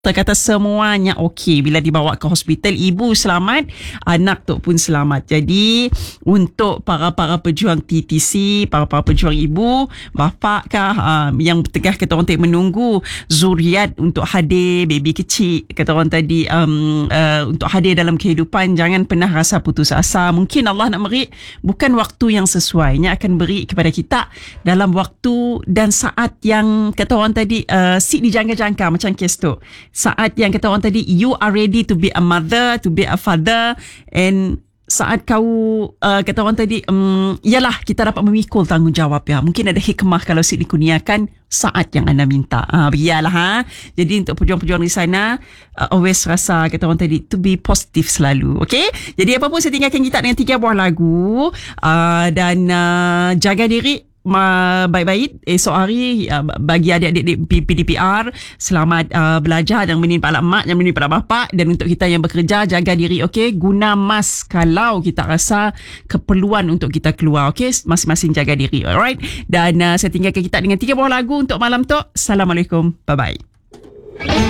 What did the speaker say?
kata semuanya okey. Bila dibawa ke hospital, ibu selamat, anak tu pun selamat. Jadi untuk para pejuang TTC, para pejuang ibu, bapa kah yang tengah kata orang tadi menunggu zuriat untuk hadir, baby kecil kata orang tadi untuk hadir dalam kehidupan, jangan pernah rasa putus asa. Mungkin Allah nak beri bukan waktu yang sesuainya, akan beri kepada kita dalam waktu dan saat yang kata orang tadi dijangka-jangka, macam kes tu. Saat yang kata orang tadi you are ready to be a mother, to be a father, and saat kau kata orang tadi yalah kita dapat memikul tanggungjawab ya. Mungkin ada hikmah kalau dikurniakan saat yang anda minta. Biarlah Jadi untuk pejuang-pejuang di sana always rasa kata orang tadi to be positif selalu. Okay? Jadi apa pun saya tinggalkan kita dengan 3 buah lagu dan jaga diri baik-baik esok hari. Bagi adik-adik PDPR, selamat belajar, jangan menimpa pala mak, jangan menimpa pala bapak. Dan untuk kita yang bekerja, jaga diri, okey, guna mask kalau kita rasa keperluan untuk kita keluar, okey, masing-masing jaga diri, alright. Dan saya tinggalkan kita dengan 3 buah lagu untuk malam tu. Assalamualaikum, bye bye.